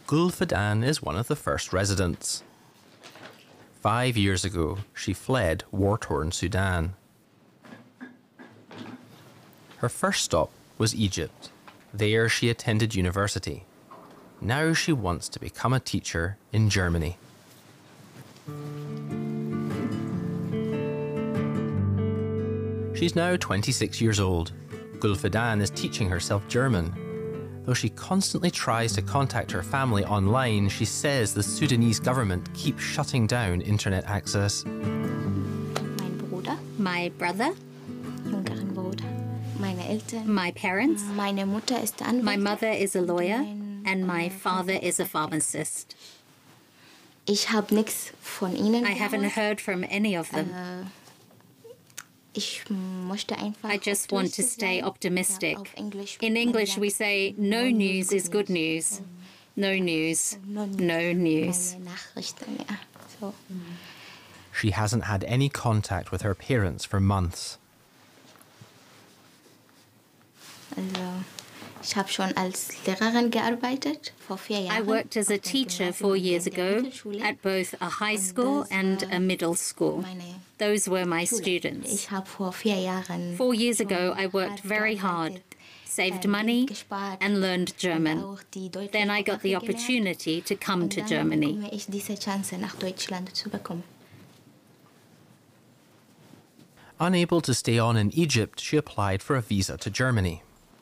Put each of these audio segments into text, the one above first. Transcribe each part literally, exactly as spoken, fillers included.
Gul Fidan is one of the first residents. Five years ago, she fled war-torn Sudan. Her first stop was Egypt. There she attended university. Now she wants to become a teacher in Germany. She's now twenty-six years old. Gul Fidan is teaching herself German. Though she constantly tries to contact her family online, she says the Sudanese government keeps shutting down internet access. Mein Bruder, My brother, jüngeren Bruder, meine Eltern, my parents, meine Mutter ist Anwältin. my mother is a lawyer, and my father is a pharmacist. Ich habe nichts von ihnen I haven't gehört. heard from any of them. Äh, Ich möchte einfach I just want to optimistisch stay sein. optimistic. Ja, auf Englisch In man English, sagt, we say, no news is good news. No news, no news. Keine Nachrichten, ja. So. She hasn't had any contact with her parents for months. Also, ich habe schon als Lehrerin gearbeitet vor vier I Jahren. worked as a auf dem teacher Gymnasium four und years in der ago Mittelschule. at both a high Und school das and war a middle school. meine Those were my Schule. students. Ich habe vor vier Jahren Four years ago, schon I worked very hard, gearbeitet, saved äh, money, gespart and learned und German. auch die deutsche Then I got the Sprache gelernt. opportunity to come Und to dann Germany. bekomme ich diese Chance, nach Deutschland zu bekommen. Unable to stay on in Egypt, she applied for a visa to Germany.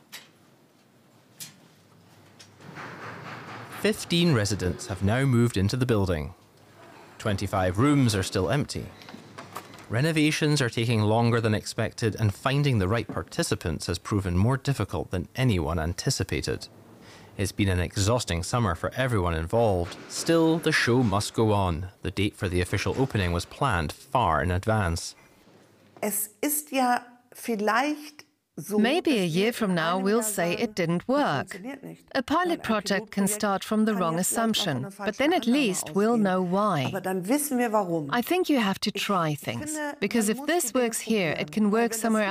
Fifteen residents have now moved into the building. Twenty-five rooms are still empty. Renovations are taking longer than expected, and finding the right participants has proven more difficult than anyone anticipated. It's been an exhausting summer for everyone involved. Still, the show must go on. The date for the official opening was planned far in advance. Es ist ja vielleicht so, Maybe a dass wir year in from now einem we'll Jahr say sagen, it didn't das work. funktioniert nicht. A pilot Ein project can Pilotprojekt start from the kann wrong ja vielleicht auch von assumption, einer but falschen then at Annahme least we'll ausgehen. know why. Aber dann wissen wir warum. I think you have to try things, finde, because man if muss this die Dinge works here, probieren, it can weil work wenn das somewhere